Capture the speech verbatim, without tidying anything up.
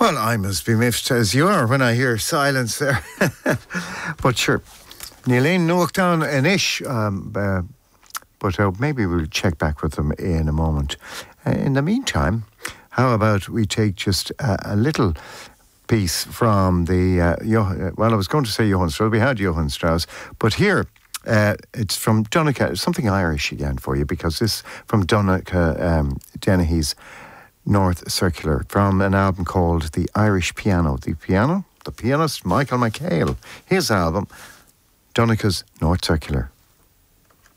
Well, I must be miffed as you are when I hear silence there. But sure, Níl knock down an ish, um, uh, but uh, maybe we'll check back with them in a moment. Uh, in the meantime, how about we take just uh, a little piece from the, uh, Joh- well, I was going to say Johann Strauss, we had Johann Strauss, but here uh, it's from Donica, something Irish again for you, because this from Donica um, Dennehy's North Circular, from an album called The Irish Piano. The piano, the pianist Michael McHale, his album, Donica's North Circular.